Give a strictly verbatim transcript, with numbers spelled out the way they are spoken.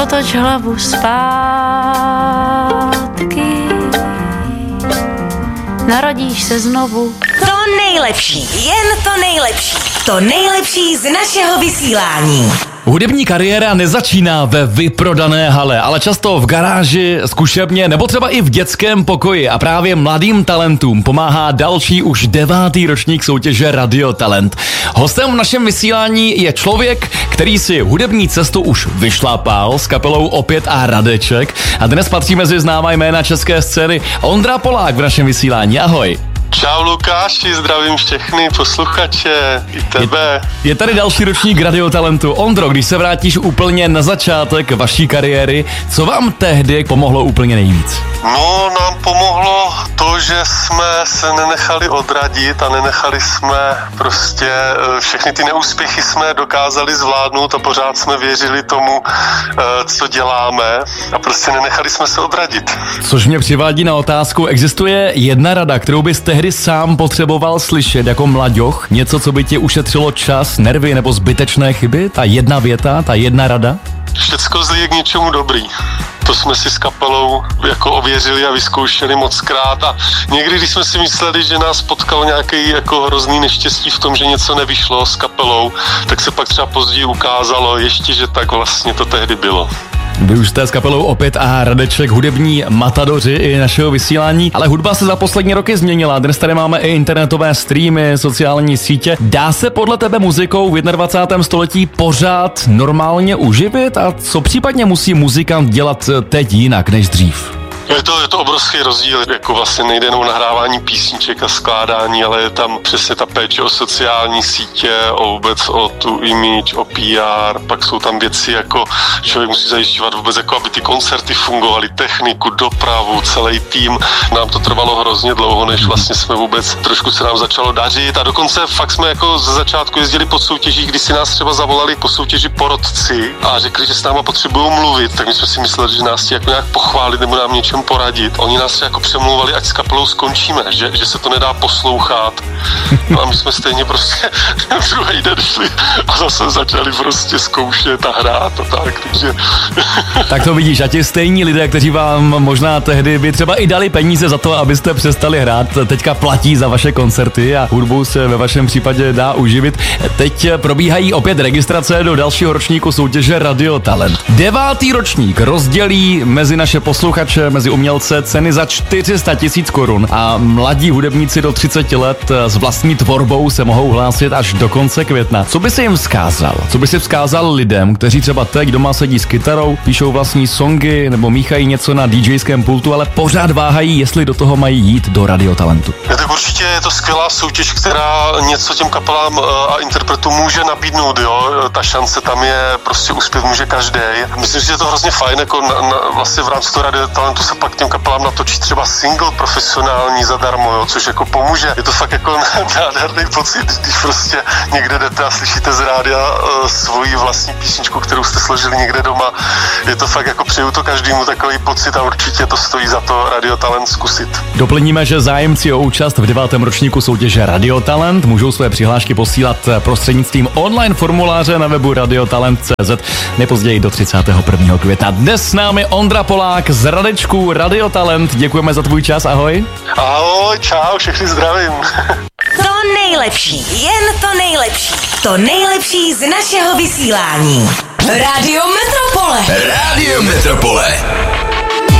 otoč hlavu zpátky, narodíš se znovu. To nejlepší, jen to nejlepší, to nejlepší z našeho vysílání. Hudební kariéra nezačíná ve vyprodané hale, ale často v garáži, zkušebně nebo třeba i v dětském pokoji a právě mladým talentům pomáhá další už devátý ročník soutěže Radio Talent. Hostem v našem vysílání je člověk, který si hudební cestu už vyšlapal s kapelou Opět a Radeček a dnes patří mezi známá jména české scény. Ondra Polák v našem vysílání, ahoj. Čau Lukáši, zdravím všechny posluchače, i tebe. Je, je tady další ročník Radio Talentu. Ondro, když se vrátíš úplně na začátek vaší kariéry, co vám tehdy pomohlo úplně nejvíc? No, nám pomohlo to, že jsme se nenechali odradit a nenechali jsme prostě všechny ty neúspěchy jsme dokázali zvládnout a pořád jsme věřili tomu, co děláme a prostě nenechali jsme se odradit. Což mě přivádí na otázku, existuje jedna rada, kterou bys tehdy sám potřeboval slyšet jako mlaďoch? Něco, co by ti ušetřilo čas, nervy nebo zbytečné chyby? Ta jedna věta, ta jedna rada? Všecko zlí je k něčemu dobrý. To jsme si s kapelou jako ověřili a vyzkoušeli mockrát a někdy, když jsme si mysleli, že nás potkalo nějaký jako hrozný neštěstí v tom, že něco nevyšlo s kapelou, tak se pak třeba později ukázalo ještě, že tak vlastně to tehdy bylo. Vy už jste s kapelou Opět a Radeček hudební matadoři i našeho vysílání, ale hudba se za poslední roky změnila. Dnes tady máme i internetové streamy, sociální sítě. Dá se podle tebe muzikou v dvacátém prvním století pořád normálně uživit? A co případně musí muzikant dělat teď jinak než dřív? Je to, je to obrovský rozdíl, jako vlastně nejde jenom nahrávání písniček a skládání, ale je tam přesně ta péče o sociální sítě, o vůbec o tu image, o P R, pak jsou tam věci jako člověk musí zajišťovat vůbec jako aby ty koncerty fungovaly, techniku, dopravu, celý tým. Nám to trvalo hrozně dlouho, než vlastně jsme vůbec trošku se nám začalo dařit a dokonce fakt jsme jako ze začátku jezdili po soutěžích, kdy si nás třeba zavolali po soutěži porotci a řekli, že s náma potřebují mluvit, tak my jsme si mysleli, že nás jako nějak pochválit nebo nám něčem poradit. Oni nás jako přemlouvali, ať s kapelou skončíme, že, že se to nedá poslouchat. No a my jsme stejně prostě druhý den šli a zase začali prostě zkoušet a hrát a tak, takže... Tak to vidíš, a ti stejní lidé, kteří vám možná tehdy by třeba i dali peníze za to, abyste přestali hrát, teďka platí za vaše koncerty a hudbu se ve vašem případě dá uživit. Teď probíhají opět registrace do dalšího ročníku soutěže Radio Talent. Devátý ročník rozdělí mezi naše posluchače, mezi umělce ceny za čtyři sta tisíc korun a mladí hudebníci do třiceti let s vlastní tvorbou se mohou hlásit až do konce května. Co by si jim vzkázal? Co by si vzkázal lidem, kteří třeba teď doma sedí s kytarou, píšou vlastní songy nebo míchají něco na DJském pultu, ale pořád váhají, jestli do toho mají jít do Radio Talentu? Ja, tak určitě je to skvělá soutěž, která něco těm kapelám a interpretům může nabídnout, jo. Ta šance tam je, prostě úspěch může každý. Myslím, že je to hrozně fajn, jako na, na, vlastně v rámci toho Radio Talentu se pak těm kapelám natočí třeba single profesionální zadarmo, jo, což jako pomůže. Je to fakt jako nádherný pocit, když prostě někde jdete a slyšíte z rádia uh, svoji vlastní písničku, kterou jste složili někde doma. Je to fakt jako přeju to každému takový pocit a určitě to stojí za to Radio Talent zkusit. Doplníme, že zájemci o účast v devátém ročníku soutěže Radio Talent můžou své přihlášky posílat prostřednictvím online formuláře na webu radiotalent tečka cé zet nejpozději do třicátého prvního května. Dnes s námi Ondra Polák z Radečku Radio Talent. Děkujeme za tvůj čas, ahoj. Ahoj, čau, všechny zdravím. To nejlepší, jen to nejlepší, to nejlepší z našeho vysílání. Radio Metropole. Radio Metropole.